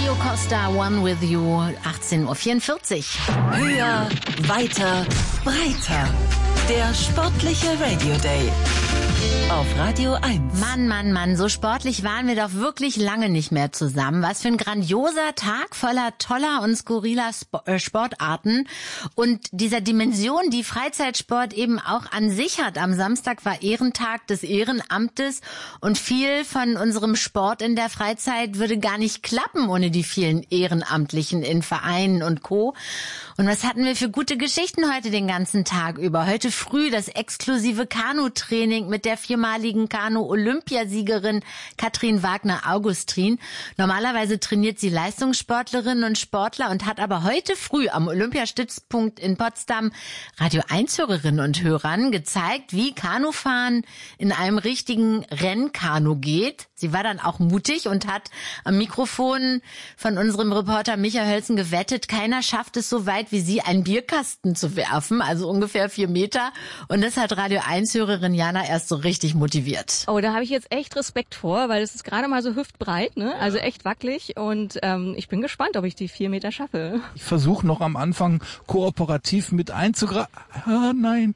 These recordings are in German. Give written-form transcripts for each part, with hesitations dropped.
Rio Costa, One With You, 18.44 Uhr. Höher, weiter, breiter. Der sportliche Radio Day auf Radio 1. Mann, so sportlich waren wir doch wirklich lange nicht mehr zusammen. Was für ein grandioser Tag voller toller und skurriler Sportarten und dieser Dimension, die Freizeitsport eben auch an sich hat. Am Samstag war Ehrentag des Ehrenamtes und viel von unserem Sport in der Freizeit würde gar nicht klappen ohne die vielen Ehrenamtlichen in Vereinen und Co. Und was hatten wir für gute Geschichten heute den ganzen Tag über? Heute früh das exklusive Kanutraining mit der viermaligen Kanu-Olympiasiegerin Katrin Wagner-Augustrin. Normalerweise trainiert sie Leistungssportlerinnen und Sportler und hat aber heute früh am Olympiastützpunkt in Potsdam Radio 1-Hörerinnen und Hörern gezeigt, wie Kanufahren in einem richtigen Rennkanu geht. Sie war dann auch mutig und hat am Mikrofon von unserem Reporter Michael Hölzen gewettet, keiner schafft es so weit wie sie, einen Bierkasten zu werfen, also ungefähr 4 Meter. Und das hat Radio 1-Hörerin Jana erst so richtig motiviert. Oh, da habe ich jetzt echt Respekt vor, weil es ist gerade mal so hüftbreit, ne? Also echt wackelig. Und ich bin gespannt, ob ich die 4 Meter schaffe. Ich versuche noch am Anfang kooperativ mit einzugreifen. Nein.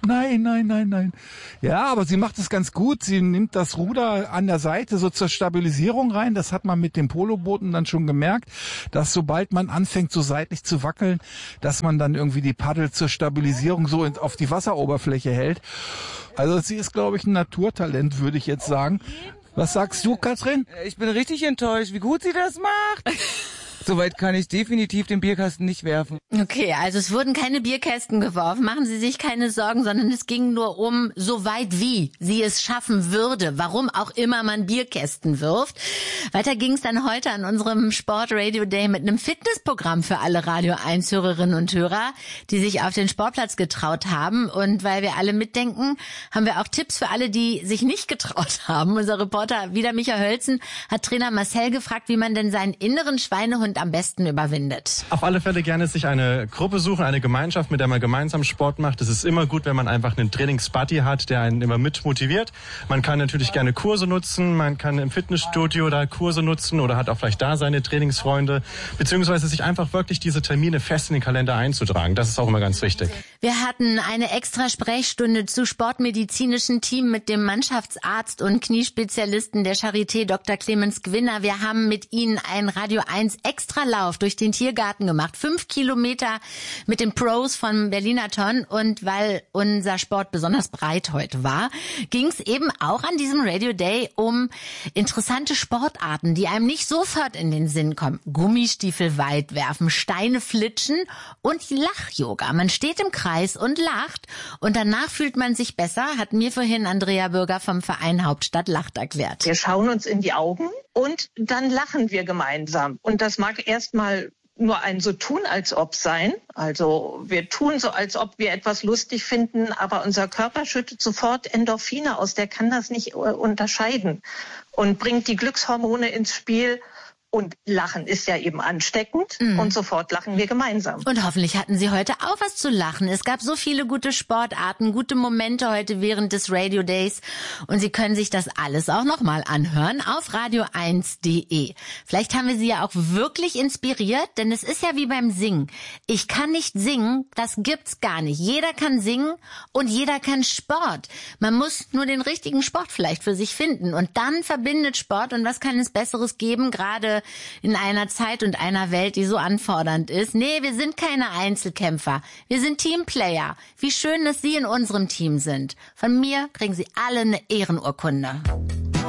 Ja, aber sie macht es ganz gut. Sie nimmt das Ruder an der Seite so zur Stabilisierung rein. Das hat man mit den Polobooten dann schon gemerkt, dass sobald man anfängt so seitlich zu wackeln, dass man dann irgendwie die Paddel zur Stabilisierung so auf die Wasseroberfläche hält. Also sie ist, glaube ich, ein Naturtalent, würde ich jetzt sagen. Was sagst du, Katrin? Ich bin richtig enttäuscht, wie gut sie das macht. Soweit kann ich definitiv den Bierkasten nicht werfen. Okay, also es wurden keine Bierkästen geworfen. Machen Sie sich keine Sorgen, sondern es ging nur um, so weit wie sie es schaffen würde. Warum auch immer man Bierkästen wirft. Weiter ging es dann heute an unserem Sport Radio Day mit einem Fitnessprogramm für alle Radio 1 Hörerinnen und Hörer, die sich auf den Sportplatz getraut haben. Und weil wir alle mitdenken, haben wir auch Tipps für alle, die sich nicht getraut haben. Unser Reporter wieder Michael Hölzen hat Trainer Marcel gefragt, wie man denn seinen inneren Schweinehund am besten überwindet. Auf alle Fälle gerne sich eine Gruppe suchen, eine Gemeinschaft, mit der man gemeinsam Sport macht. Es ist immer gut, wenn man einfach einen Trainingsbuddy hat, der einen immer mit motiviert. Man kann natürlich gerne Kurse nutzen, man kann im Fitnessstudio da Kurse nutzen oder hat auch vielleicht da seine Trainingsfreunde, beziehungsweise sich einfach wirklich diese Termine fest in den Kalender einzutragen. Das ist auch immer ganz wichtig. Wir hatten eine extra Sprechstunde zu sportmedizinischen Team mit dem Mannschaftsarzt und Kniespezialisten der Charité Dr. Clemens Gwinner. Wir haben mit Ihnen ein Radio 1 Extralauf durch den Tiergarten gemacht. 5 Kilometer mit den Pros von Berliner Ton. Und weil unser Sport besonders breit heute war, ging es eben auch an diesem Radio Day um interessante Sportarten, die einem nicht sofort in den Sinn kommen. Gummistiefel weit werfen, Steine flitschen und Lach-Yoga. Man steht im Kreis und lacht und danach fühlt man sich besser, hat mir vorhin Andrea Bürger vom Verein Hauptstadt lacht erklärt. Wir schauen uns in die Augen und dann lachen wir gemeinsam. Und das mag erstmal nur ein so tun, als ob sein. Also wir tun so, als ob wir etwas lustig finden, aber unser Körper schüttet sofort Endorphine aus. Der kann das nicht unterscheiden und bringt die Glückshormone ins Spiel. Und Lachen ist ja eben ansteckend und sofort lachen wir gemeinsam. Und hoffentlich hatten Sie heute auch was zu lachen. Es gab so viele gute Sportarten, gute Momente heute während des Radio Days. Und Sie können sich das alles auch nochmal anhören auf radio1.de. Vielleicht haben wir Sie ja auch wirklich inspiriert, denn es ist ja wie beim Singen. Ich kann nicht singen, das gibt's gar nicht. Jeder kann singen und jeder kann Sport. Man muss nur den richtigen Sport vielleicht für sich finden. Und dann verbindet Sport. Und was kann es Besseres geben, gerade in einer Zeit und einer Welt, die so anfordernd ist. Nee, wir sind keine Einzelkämpfer. Wir sind Teamplayer. Wie schön, dass Sie in unserem Team sind. Von mir kriegen Sie alle eine Ehrenurkunde.